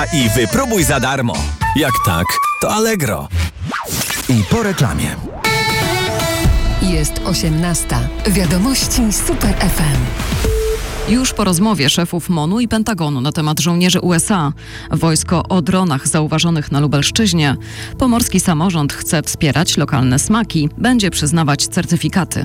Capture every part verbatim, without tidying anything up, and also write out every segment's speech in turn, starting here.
I wypróbuj za darmo. Jak tak, to Allegro. I po reklamie. Jest osiemnasta. Wiadomości Super F M. Już po rozmowie szefów MONU i Pentagonu na temat żołnierzy U S A, wojsko o dronach zauważonych na Lubelszczyźnie, pomorski samorząd chce wspierać lokalne smaki, będzie przyznawać certyfikaty.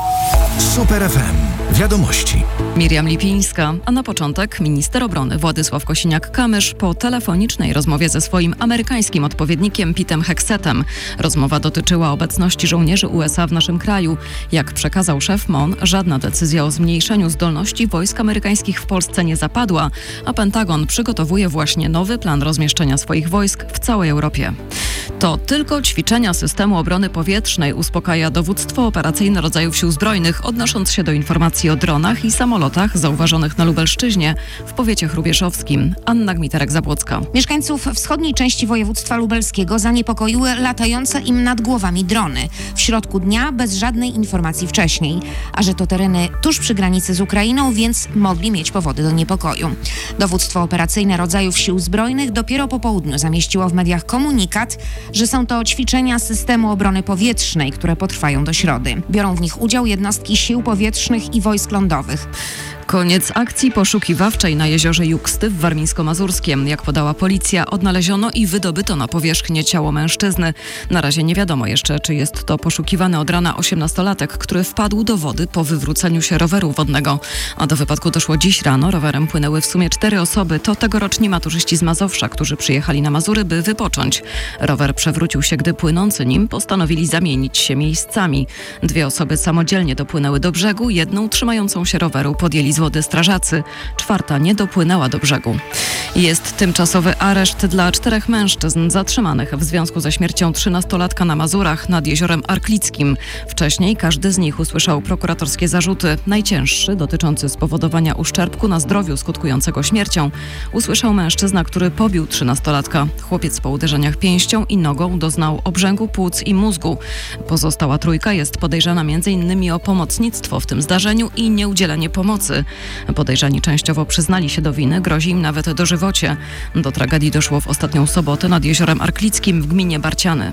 Super F M. Wiadomości. Miriam Lipińska, a na początek minister obrony Władysław Kosiniak-Kamysz po telefonicznej rozmowie ze swoim amerykańskim odpowiednikiem Petem Hexetem. Rozmowa dotyczyła obecności żołnierzy U S A w naszym kraju. Jak przekazał szef MON, żadna decyzja o zmniejszeniu zdolności wojsk amerykańskich w Polsce nie zapadła, a Pentagon przygotowuje właśnie nowy plan rozmieszczenia swoich wojsk w całej Europie. To tylko ćwiczenia systemu obrony powietrznej, uspokaja dowództwo operacyjne rodzajów sił zbrojnych, odnosząc się do informacji o dronach i samolotach zauważonych na Lubelszczyźnie w powiecie chrubieszowskim. Anna Gmiterek-Zabłocka. Mieszkańców wschodniej części województwa lubelskiego zaniepokoiły latające im nad głowami drony. W środku dnia bez żadnej informacji wcześniej. A że to tereny tuż przy granicy z Ukrainą, więc mogli mieć powody do niepokoju. Dowództwo operacyjne rodzajów sił zbrojnych dopiero po południu zamieściło w mediach komunikat, że są to ćwiczenia systemu obrony powietrznej, które potrwają do środy. Biorą w nich udział jednostki sił powietrznych i wojsk lądowych. Koniec akcji poszukiwawczej na jeziorze Juksty w Warmińsko-Mazurskiem. Jak podała policja, odnaleziono i wydobyto na powierzchnię ciało mężczyzny. Na razie nie wiadomo jeszcze, czy jest to poszukiwany od rana osiemnastolatek, który wpadł do wody po wywróceniu się roweru wodnego. A do wypadku doszło dziś rano. Rowerem płynęły w sumie cztery osoby. To tegoroczni maturzyści z Mazowsza, którzy przyjechali na Mazury, by wypocząć. Rower przewrócił się, gdy płynący nim postanowili zamienić się miejscami. Dwie osoby samodzielnie dopłynęły do brzegu, jedną trzymającą się roweru podjęli z wody strażacy, czwarta nie dopłynęła do brzegu. Jest tymczasowy areszt dla czterech mężczyzn zatrzymanych w związku ze śmiercią trzynastolatka na Mazurach nad jeziorem Arklickim. Wcześniej każdy z nich usłyszał prokuratorskie zarzuty. Najcięższy, dotyczący spowodowania uszczerbku na zdrowiu skutkującego śmiercią, usłyszał mężczyzna, który pobił trzynastolatka. Chłopiec po uderzeniach pięścią i nogą doznał obrzęku płuc i mózgu. Pozostała trójka jest podejrzana między innymi o pomocnictwo w tym zdarzeniu i nieudzielenie pomocy. Podejrzani częściowo przyznali się do winy, grozi im nawet dożywocie. Do tragedii doszło w ostatnią sobotę nad jeziorem Arklickim w gminie Barciany.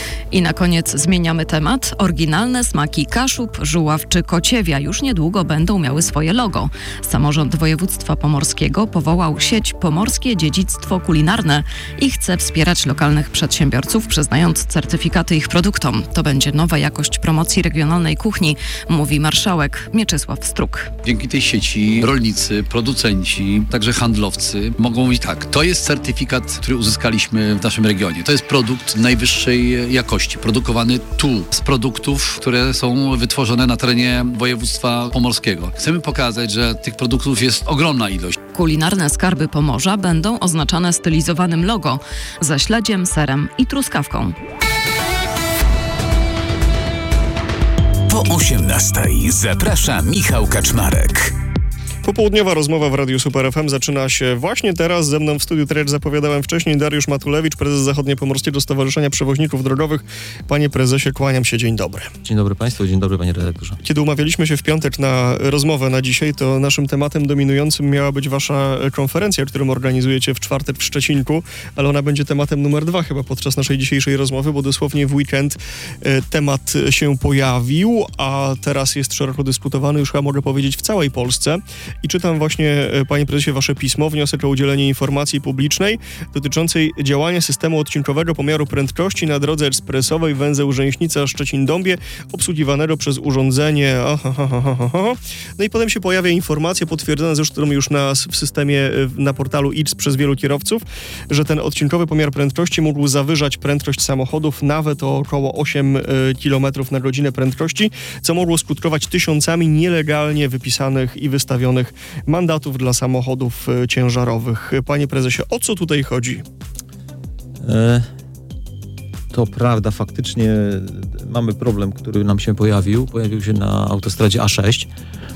I na koniec zmieniamy temat. Oryginalne smaki Kaszub, Żuław czy Kociewia już niedługo będą miały swoje logo. Samorząd województwa pomorskiego powołał sieć Pomorskie Dziedzictwo Kulinarne i chce wspierać lokalnych przedsiębiorców, przyznając certyfikaty ich produktom. To będzie nowa jakość promocji regionalnej kuchni, mówi marszałek Mieczysław Struk. Dzięki tej sieci rolnicy, producenci, także handlowcy mogą mówić tak, to jest certyfikat, który uzyskaliśmy w naszym regionie. To jest produkt najwyższej jakości, produkowany tu, z produktów, które są wytworzone na terenie województwa pomorskiego. Chcemy pokazać, że tych produktów jest ogromna ilość. Kulinarne skarby Pomorza będą oznaczane stylizowanym logo ze śledziem, serem i truskawką. Po osiemnastej zaprasza Michał Kaczmarek. Popołudniowa rozmowa w Radiu Super F M zaczyna się właśnie teraz. Ze mną w studiu, tak jak zapowiadałem wcześniej, Dariusz Matulewicz, prezes Zachodniopomorskiego Stowarzyszenia Przewoźników Drogowych. Panie prezesie, kłaniam się, dzień dobry. Dzień dobry państwu, dzień dobry panie redaktorze. Kiedy umawialiśmy się w piątek na rozmowę na dzisiaj, to naszym tematem dominującym miała być wasza konferencja, którą organizujecie w czwartek w Szczecinku, ale ona będzie tematem numer dwa chyba podczas naszej dzisiejszej rozmowy, bo dosłownie w weekend e, temat się pojawił, a teraz jest szeroko dyskutowany, już chyba mogę powiedzieć, w całej Polsce. I czytam właśnie, panie prezesie, wasze pismo, wniosek o udzielenie informacji publicznej dotyczącej działania systemu odcinkowego pomiaru prędkości na drodze ekspresowej węzeł Rzęśnica-Szczecin-Dąbie, obsługiwanego przez urządzenie. Aha, aha, aha, aha. No i potem się pojawia informacja potwierdzona zresztą już na, w systemie na portalu X przez wielu kierowców, że ten odcinkowy pomiar prędkości mógł zawyżać prędkość samochodów nawet o około osiem kilometrów na godzinę prędkości, co mogło skutkować tysiącami nielegalnie wypisanych i wystawionych mandatów dla samochodów ciężarowych. Panie prezesie, o co tutaj chodzi? E, to prawda, faktycznie mamy problem, który nam się pojawił. Pojawił się na autostradzie A sześć.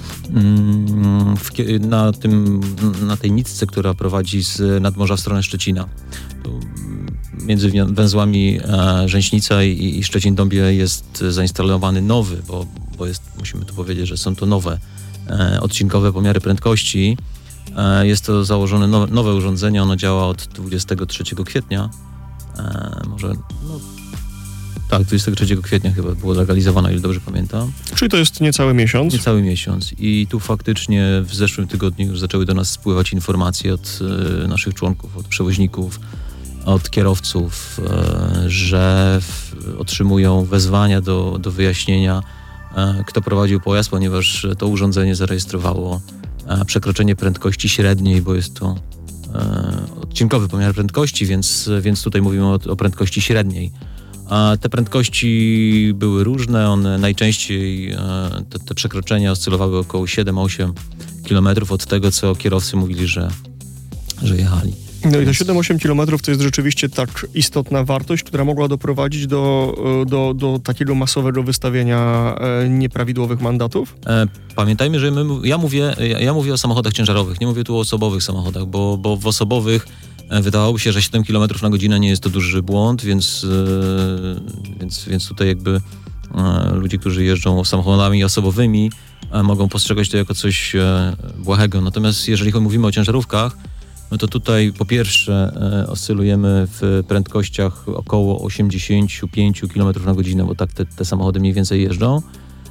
W, na, tym, na tej nitce, która prowadzi z nadmorza w stronę Szczecina. Tu między węzłami e, Rzęśnica i, i Szczecin-Dąbie jest zainstalowany nowy, bo, bo jest, musimy tu powiedzieć, że są to nowe e, odcinkowe pomiary prędkości. E, jest to założone nowe, nowe urządzenie, ono działa od dwudziestego trzeciego kwietnia. E, może, no, tak, dwudziestego trzeciego kwietnia chyba było legalizowane, o ile dobrze pamiętam. Czyli to jest niecały miesiąc? Niecały miesiąc. I tu faktycznie w zeszłym tygodniu już zaczęły do nas spływać informacje od e, naszych członków, od przewoźników, od kierowców, e, że w, otrzymują wezwania do, do wyjaśnienia, e, kto prowadził pojazd, ponieważ to urządzenie zarejestrowało e, przekroczenie prędkości średniej, bo jest to e, odcinkowy pomiar prędkości, więc, więc tutaj mówimy o, o prędkości średniej. A te prędkości były różne, one najczęściej, e, te, te przekroczenia oscylowały około siedem osiem kilometrów od tego, co kierowcy mówili, że, że jechali. No i te siedem osiem kilometrów to jest rzeczywiście tak istotna wartość, która mogła doprowadzić do, do, do takiego masowego wystawienia nieprawidłowych mandatów? E, pamiętajmy, że my, ja, mówię, ja, ja mówię o samochodach ciężarowych, nie mówię tu o osobowych samochodach, bo, bo w osobowych e, wydawałoby się, że siedem kilometrów na godzinę nie jest to duży błąd, więc, e, więc, więc tutaj jakby e, ludzie, którzy jeżdżą samochodami osobowymi e, mogą postrzegać to jako coś e, błahego. Natomiast jeżeli mówimy o ciężarówkach, no to tutaj po pierwsze e, oscylujemy w prędkościach około osiemdziesiąt pięć kilometrów na godzinę, bo tak te, te samochody mniej więcej jeżdżą.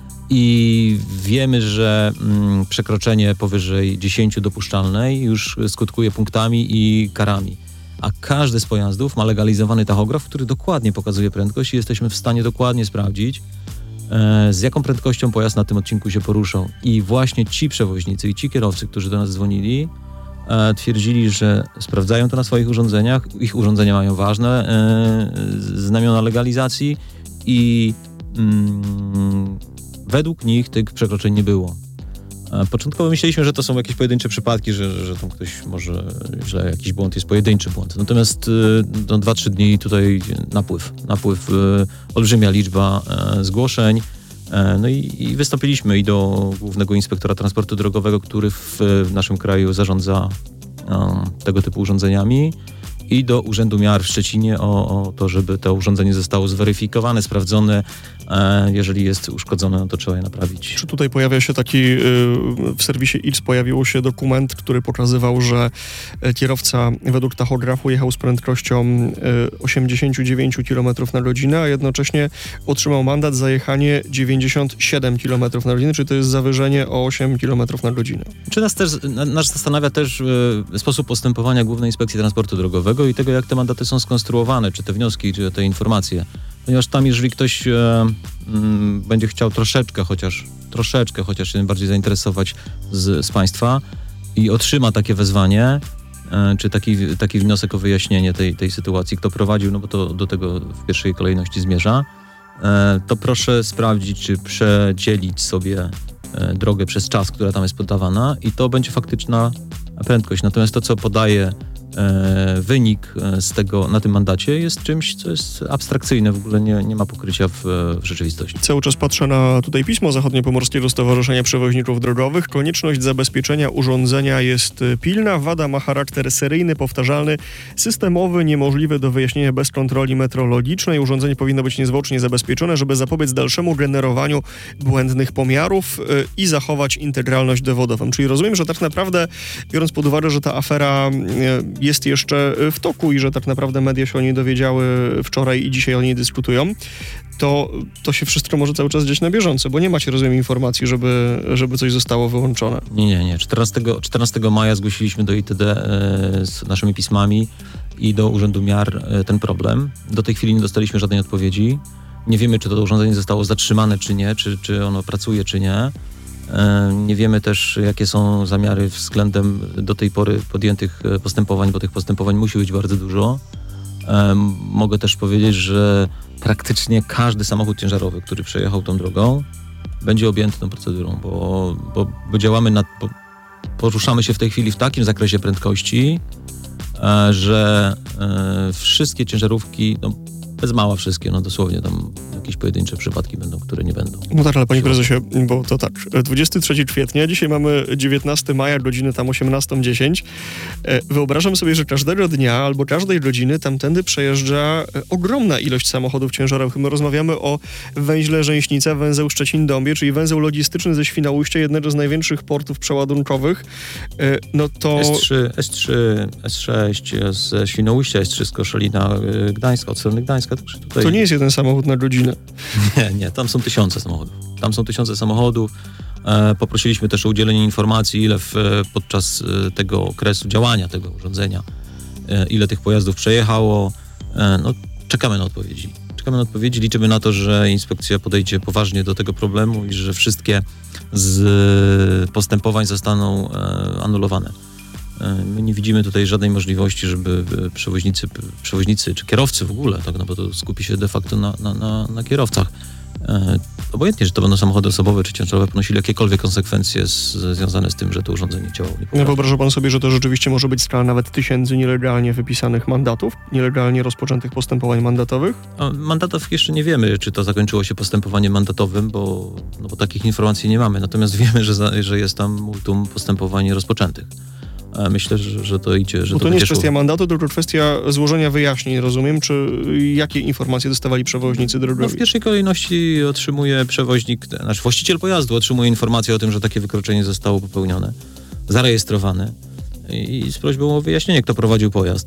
I wiemy, że mm, przekroczenie powyżej dziesięć dopuszczalnej już skutkuje punktami i karami. A każdy z pojazdów ma legalizowany tachograf, który dokładnie pokazuje prędkość i jesteśmy w stanie dokładnie sprawdzić, e, z jaką prędkością pojazd na tym odcinku się poruszał. I właśnie ci przewoźnicy i ci kierowcy, którzy do nas dzwonili, twierdzili, że sprawdzają to na swoich urządzeniach, ich urządzenia mają ważne e, znamiona legalizacji i mm, według nich tych przekroczeń nie było. E, początkowo myśleliśmy, że to są jakieś pojedyncze przypadki, że, że tam ktoś może źle, jakiś błąd jest pojedynczy błąd. Natomiast e, no, dwa trzy dni tutaj napływ, napływ, e, olbrzymia liczba e, zgłoszeń. No i, i wystąpiliśmy i do Głównego Inspektora Transportu Drogowego, który w, w naszym kraju zarządza um, tego typu urządzeniami, i do Urzędu Miar w Szczecinie o, o to, żeby to urządzenie zostało zweryfikowane, sprawdzone. E, jeżeli jest uszkodzone, no to trzeba je naprawić. Czy tutaj pojawia się taki, w serwisie X pojawił się dokument, który pokazywał, że kierowca według tachografu jechał z prędkością osiemdziesiąt dziewięć kilometrów na godzinę, a jednocześnie otrzymał mandat za jechanie dziewięćdziesiąt siedem kilometrów na godzinę, czyli to jest zawyżenie o osiem kilometrów na godzinę. Czy nas też, nas zastanawia też e, sposób postępowania Głównej Inspekcji Transportu Drogowego i tego, jak te mandaty są skonstruowane, czy te wnioski, czy te informacje. Ponieważ tam, jeżeli ktoś e, m, będzie chciał troszeczkę chociaż, troszeczkę chociaż się bardziej zainteresować z, z państwa i otrzyma takie wezwanie, e, czy taki, taki wniosek o wyjaśnienie tej, tej sytuacji, kto prowadził, no bo to do tego w pierwszej kolejności zmierza, e, to proszę sprawdzić, czy przecielić sobie e, drogę przez czas, która tam jest podawana, i to będzie faktyczna prędkość. Natomiast to, co podaje E, wynik z tego na tym mandacie, jest czymś, co jest abstrakcyjne, w ogóle nie, nie ma pokrycia w, w rzeczywistości. Cały czas patrzę na tutaj pismo Zachodniopomorskiego Stowarzyszenia Przewoźników Drogowych. Konieczność zabezpieczenia urządzenia jest pilna, wada ma charakter seryjny, powtarzalny, systemowy, niemożliwy do wyjaśnienia bez kontroli metrologicznej. Urządzenie powinno być niezwłocznie zabezpieczone, żeby zapobiec dalszemu generowaniu błędnych pomiarów y, i zachować integralność dowodową. Czyli rozumiem, że tak naprawdę, biorąc pod uwagę, że ta afera y, jest jeszcze w toku i że tak naprawdę media się o niej dowiedziały wczoraj i dzisiaj o niej dyskutują, to, to się wszystko może cały czas dziać na bieżąco, bo nie macie, rozumiem, informacji, żeby, żeby coś zostało wyłączone. Nie, nie, nie. czternastego maja zgłosiliśmy do I T D e, z naszymi pismami i do Urzędu Miar e, ten problem. Do tej chwili nie dostaliśmy żadnej odpowiedzi. Nie wiemy, czy to urządzenie zostało zatrzymane, czy nie, czy, czy ono pracuje, czy nie. Nie wiemy też, jakie są zamiary względem do tej pory podjętych postępowań, bo tych postępowań musi być bardzo dużo. Mogę też powiedzieć, że praktycznie każdy samochód ciężarowy, który przejechał tą drogą, będzie objęty tą procedurą, bo, bo, bo działamy nad, bo poruszamy się w tej chwili w takim zakresie prędkości, że wszystkie ciężarówki, no bez mała wszystkie, no dosłownie tam jakieś pojedyncze przypadki będą, które nie będą. No tak, ale panie prezesie, bo to tak, dwudziestego trzeciego kwietnia, dzisiaj mamy dziewiętnastego maja, godziny tam osiemnasta dziesięć. Wyobrażam sobie, że każdego dnia albo każdej godziny tamtędy przejeżdża ogromna ilość samochodów ciężarowych. My rozmawiamy o węźle Rzęśnica, węzeł Szczecin-Dąbie, czyli węzeł logistyczny ze Świnoujścia, jednego z największych portów przeładunkowych. No to... S trzy, S trzy, S sześć ze Świnoujścia, S trzy z Koszalina Gdańska, od strony Gdańska. Tutaj... To nie jest jeden samochód na godzinę. Nie, nie, tam są tysiące samochodów. Tam są tysiące samochodów. E, poprosiliśmy też o udzielenie informacji, ile w, podczas tego okresu działania tego urządzenia, e, ile tych pojazdów przejechało. E, no, czekamy na odpowiedzi. Czekamy na odpowiedzi, liczymy na to, że inspekcja podejdzie poważnie do tego problemu i że wszystkie z postępowań zostaną e, anulowane. My nie widzimy tutaj żadnej możliwości, żeby przewoźnicy, przewoźnicy czy kierowcy w ogóle, tak, no bo to skupi się de facto na, na, na, na kierowcach. E, obojętnie, że to będą samochody osobowe czy ciężarowe, ponosili jakiekolwiek konsekwencje z, związane z tym, że to urządzenie działało. No wyobraża pan sobie, że to rzeczywiście może być skala nawet tysięcy nielegalnie wypisanych mandatów, nielegalnie rozpoczętych postępowań mandatowych? A mandatów jeszcze nie wiemy, czy to zakończyło się postępowaniem mandatowym, bo, no bo takich informacji nie mamy. Natomiast wiemy, że, za, że jest tam multum postępowań rozpoczętych. Myślę, że, że to idzie, że Bo to, to nie jest szło. kwestia mandatu, tylko kwestia złożenia wyjaśnień, rozumiem, czy jakie informacje dostawali przewoźnicy drogowi? No w pierwszej kolejności otrzymuje przewoźnik, znaczy właściciel pojazdu otrzymuje informację o tym, że takie wykroczenie zostało popełnione, zarejestrowane i, i z prośbą o wyjaśnienie, kto prowadził pojazd.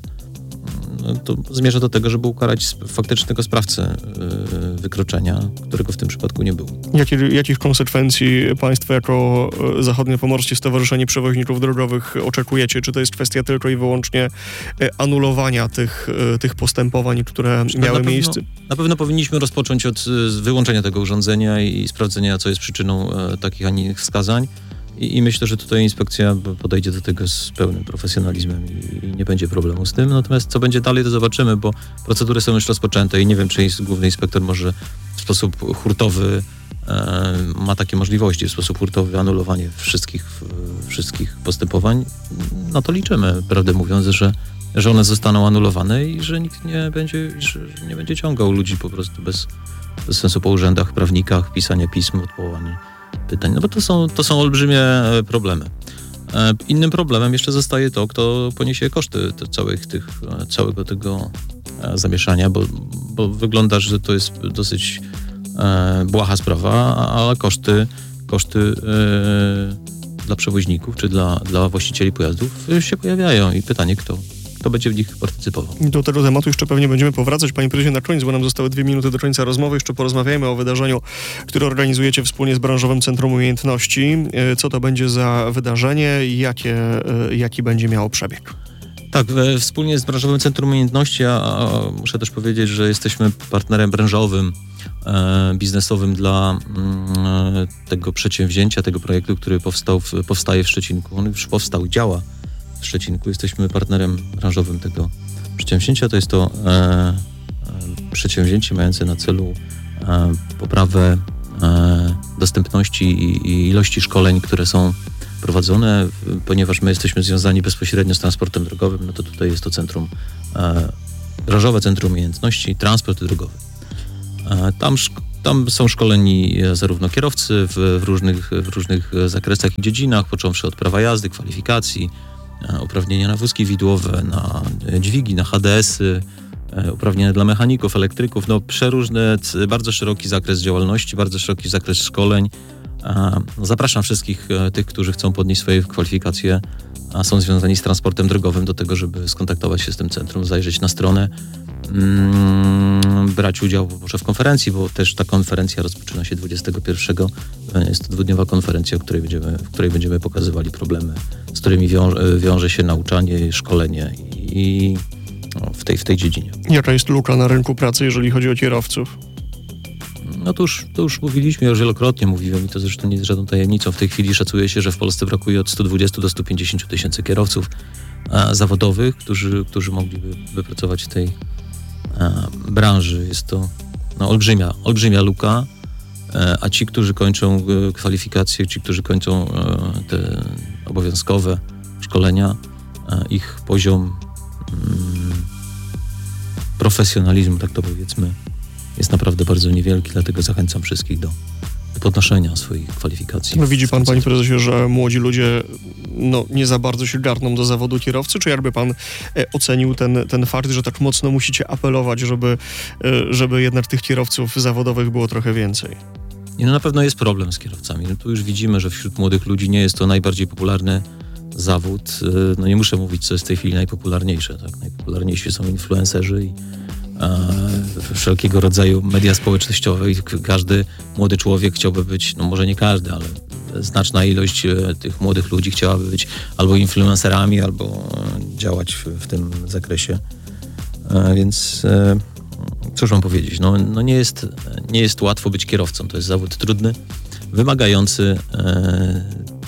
No, to zmierza do tego, żeby ukarać faktycznego sprawcę yy, wykroczenia, którego w tym przypadku nie było. Jakie, jakich konsekwencji państwo jako Zachodniopomorskie Stowarzyszenie Przewoźników Drogowych oczekujecie? Czy to jest kwestia tylko i wyłącznie anulowania tych, tych postępowań, które Czy miały na miejsce? Pewno, na pewno powinniśmy rozpocząć od wyłączenia tego urządzenia i sprawdzenia, co jest przyczyną e, takich, a nie innych wskazań. I, I myślę, że tutaj inspekcja podejdzie do tego z pełnym profesjonalizmem i, i nie będzie problemu z tym. Natomiast co będzie dalej, to zobaczymy, bo procedury są już rozpoczęte i nie wiem, czy główny inspektor może w sposób hurtowy e, ma takie możliwości, w sposób hurtowy anulowanie wszystkich, wszystkich postępowań. No to liczymy, prawdę mówiąc, że, że one zostaną anulowane i że nikt nie będzie, że nie będzie ciągał ludzi po prostu bez, bez sensu po urzędach, prawnikach, pisania pism, odwołań pytań, no bo to są, to są olbrzymie problemy. Innym problemem jeszcze zostaje to, kto poniesie koszty te, całych tych, całego tego zamieszania, bo, bo wygląda, że to jest dosyć e, błaha sprawa, ale koszty, koszty e, dla przewoźników czy dla, dla właścicieli pojazdów się pojawiają i pytanie, kto kto będzie w nich partycypował. Do tego tematu jeszcze pewnie będziemy powracać. Panie prezesie, na koniec, bo nam zostały dwie minuty do końca rozmowy. Jeszcze porozmawiajmy o wydarzeniu, które organizujecie wspólnie z Branżowym Centrum Umiejętności. Co to będzie za wydarzenie i jakie, jaki będzie miało przebieg? Tak, we, wspólnie z Branżowym Centrum Umiejętności, a, a muszę też powiedzieć, że jesteśmy partnerem branżowym, e, biznesowym dla mm, tego przedsięwzięcia, tego projektu, który powstał w, powstaje w Szczecinku. On już powstał i działa w Szczecinku. Jesteśmy partnerem branżowym tego przedsięwzięcia. To jest to e, e, przedsięwzięcie mające na celu e, poprawę e, dostępności i, i ilości szkoleń, które są prowadzone, ponieważ my jesteśmy związani bezpośrednio z transportem drogowym, no to tutaj jest to centrum, e, Branżowe Centrum Umiejętności, transport drogowy. E, tam, tam są szkoleni zarówno kierowcy w, w, różnych, w różnych zakresach i dziedzinach, począwszy od prawa jazdy, kwalifikacji, e, uprawnienia na wózki widłowe, na dźwigi, na H D S-y, e, uprawnienia dla mechaników, elektryków, no przeróżne, bardzo szeroki zakres działalności, bardzo szeroki zakres szkoleń. Zapraszam wszystkich tych, którzy chcą podnieść swoje kwalifikacje, a są związani z transportem drogowym, do tego, żeby skontaktować się z tym centrum, zajrzeć na stronę, mm, brać udział może w konferencji, bo też ta konferencja rozpoczyna się dwudziestego pierwszego. Jest to dwudniowa konferencja, w której będziemy, w której będziemy pokazywali problemy, z którymi wiąże, wiąże się nauczanie, szkolenie i no, w, tej, w tej dziedzinie. Jaka jest luka na rynku pracy, jeżeli chodzi o kierowców? No to już, to już mówiliśmy, już wielokrotnie mówiłem i to zresztą nie jest żadną tajemnicą. W tej chwili szacuje się, że w Polsce brakuje od stu dwudziestu do stu pięćdziesięciu tysięcy kierowców a, zawodowych, którzy, którzy mogliby wypracować w tej a, branży. Jest to no, olbrzymia, olbrzymia luka, a, a ci, którzy kończą a, kwalifikacje, ci, którzy kończą a, te obowiązkowe szkolenia, a, ich poziom mm, profesjonalizmu, tak to powiedzmy, jest naprawdę bardzo niewielki, dlatego zachęcam wszystkich do podnoszenia swoich kwalifikacji. No widzi pan, panie prezesie, że młodzi ludzie no, nie za bardzo się garną do zawodu kierowcy, czy jakby pan e, ocenił ten, ten fakt, że tak mocno musicie apelować, żeby, e, żeby jednak tych kierowców zawodowych było trochę więcej? I no na pewno jest problem z kierowcami. No tu już widzimy, że wśród młodych ludzi nie jest to najbardziej popularny zawód. No nie muszę mówić, co jest w tej chwili najpopularniejsze. Tak? Najpopularniejsi są influencerzy i e, wszelkiego rodzaju media społecznościowe i każdy młody człowiek chciałby być, no może nie każdy, ale znaczna ilość e, tych młodych ludzi chciałaby być albo influencerami, albo e, działać w, w tym zakresie. E, więc e, cóż mam powiedzieć, no, no nie jest, nie jest łatwo być kierowcą. To jest zawód trudny, wymagający e,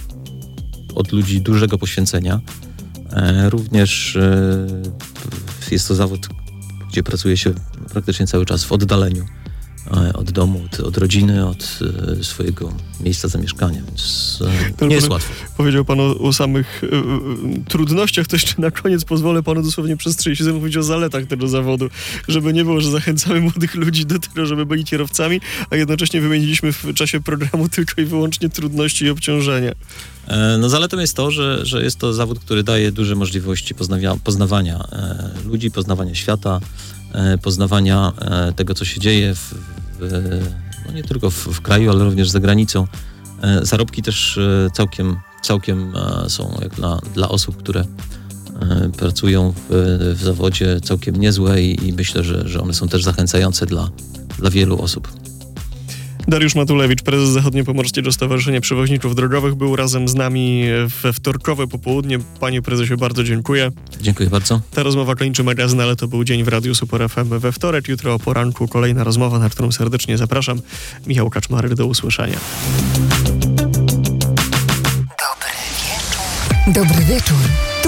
od ludzi dużego poświęcenia. E, również e, jest to zawód, gdzie pracuje się praktycznie cały czas w oddaleniu e, od domu, od, od rodziny, od e, swojego miejsca zamieszkania, więc e, nie jest łatwo. Powiedział pan o, o samych y, y, trudnościach, to jeszcze na koniec pozwolę panu dosłownie przez trzydzieści sekund mówić o zaletach tego zawodu, żeby nie było, że zachęcamy młodych ludzi do tego, żeby byli kierowcami, a jednocześnie wymieniliśmy w czasie programu tylko i wyłącznie trudności i obciążenia. E, no zaletą jest to, że, że jest to zawód, który daje duże możliwości poznawia, poznawania e, ludzi, poznawania świata, e, poznawania e, tego, co się dzieje w, w, no nie tylko w, w kraju, ale również za granicą. E, zarobki też e, całkiem całkiem e, są jak dla, dla osób, które e, pracują w, w zawodzie całkiem niezłe i, i myślę, że, że one są też zachęcające dla, dla wielu osób. Dariusz Matulewicz, prezes Zachodniopomorskiego Stowarzyszenia Przewoźników Drogowych, był razem z nami we wtorkowe popołudnie. Panie prezesie, bardzo dziękuję. Dziękuję bardzo. Ta rozmowa kończy magazyn, ale to był dzień w Radiu Super F M we wtorek. Jutro o poranku kolejna rozmowa, na którą serdecznie zapraszam. Michał Kaczmarek, do usłyszenia. Dobry wieczór.